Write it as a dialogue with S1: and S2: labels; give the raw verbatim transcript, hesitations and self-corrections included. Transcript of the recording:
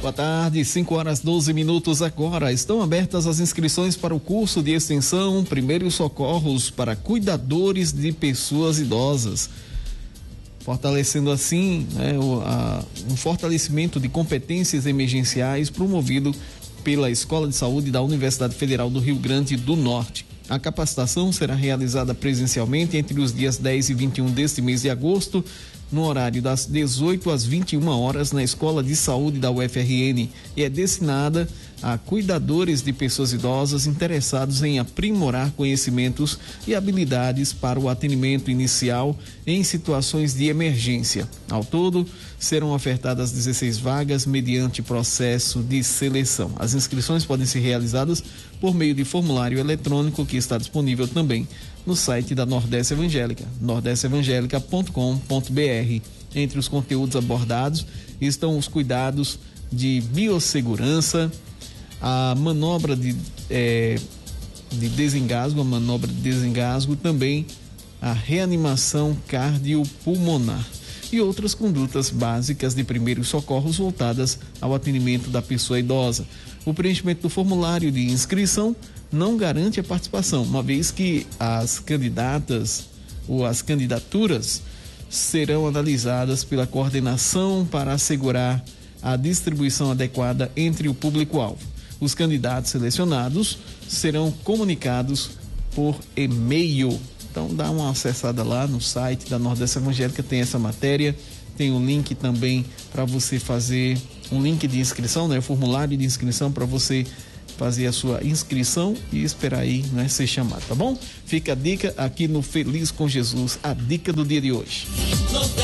S1: Boa tarde, cinco horas doze minutos agora. Estão abertas as inscrições para o curso de extensão Primeiros Socorros para cuidadores de pessoas idosas. Fortalecendo assim, né, o, a, um fortalecimento de competências emergenciais promovido pela Escola de Saúde da Universidade Federal do Rio Grande do Norte. A capacitação será realizada presencialmente entre os dias dez e vinte e um deste mês de agosto, no horário das dezoito às vinte e uma horas na Escola de Saúde da U F R N, e é destinada a cuidadores de pessoas idosas interessados em aprimorar conhecimentos e habilidades para o atendimento inicial em situações de emergência. Ao todo, serão ofertadas dezesseis vagas mediante processo de seleção. As inscrições podem ser realizadas por meio de formulário eletrônico que está disponível também no site da Nordeste Evangélica, nordeste evangélica ponto com ponto b r. Entre os conteúdos abordados estão os cuidados de biossegurança, a manobra de, é, de desengasgo, a manobra de desengasgo, também a reanimação cardiopulmonar e outras condutas básicas de primeiros socorros voltadas ao atendimento da pessoa idosa. O preenchimento do formulário de inscrição não garante a participação, uma vez que as candidatas ou as candidaturas serão analisadas pela coordenação para assegurar a distribuição adequada entre o público-alvo. Os candidatos selecionados serão comunicados por e-mail. Então dá uma acessada lá no site da Nordeste Evangélica, tem essa matéria, tem um link também para você fazer um link de inscrição, né? O formulário de inscrição para você fazer a sua inscrição e esperar aí, né, ser chamado, tá bom? Fica a dica aqui no Feliz com Jesus, a dica do dia de hoje.